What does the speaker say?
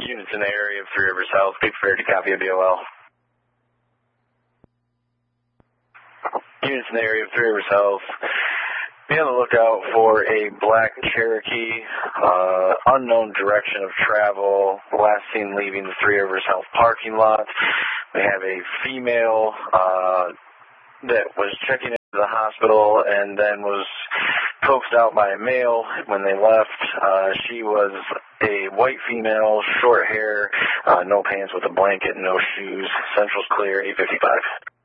Units in the area of Three Rivers South, be prepared to copy a BOL. Units in the area of Three Rivers South, be on the lookout for a black Cherokee, unknown direction of travel, last seen leaving the Three Rivers South parking lot. We have a female that was checking into the hospital and then was coaxed out by a male when they left. She was a white female, short hair, no pants, with a blanket, no shoes. Central's clear, 855.